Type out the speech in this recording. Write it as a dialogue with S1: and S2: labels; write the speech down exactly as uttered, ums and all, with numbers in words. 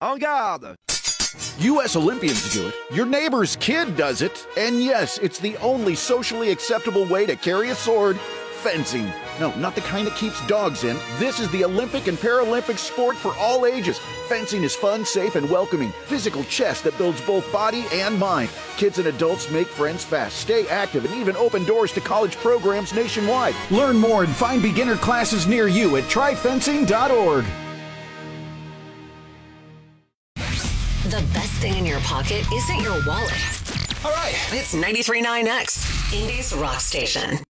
S1: En garde!
S2: U S Olympians do it. Your neighbor's kid does it. And yes, it's the only socially acceptable way to carry a sword. Fencing. No, not the kind that keeps dogs in. This is the Olympic and Paralympic sport for all ages. Fencing is fun, safe, and welcoming. Physical chess that builds both body and mind. Kids and adults make friends fast, stay active, and even open doors to college programs nationwide. Learn more and find beginner classes near you at try fencing dot org.
S3: The best thing in your pocket isn't your wallet.
S4: All right.
S3: It's ninety-three point nine X, Indy's rock station.